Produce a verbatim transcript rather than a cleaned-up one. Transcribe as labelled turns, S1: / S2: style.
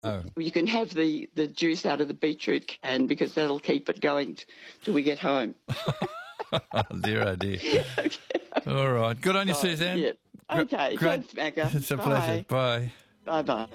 S1: Oh.
S2: You can have the, the juice out of the beetroot can because that'll keep it going t- till we get home.
S1: Dear, oh dear.
S2: Okay.
S1: All right. Good on you,
S2: Oh,
S1: Suzanne.
S2: yeah.
S1: Gr-
S2: Okay.
S1: Great.
S2: Thanks, Macca.
S1: It's a
S2: Bye.
S1: pleasure. Bye.
S2: Bye-bye.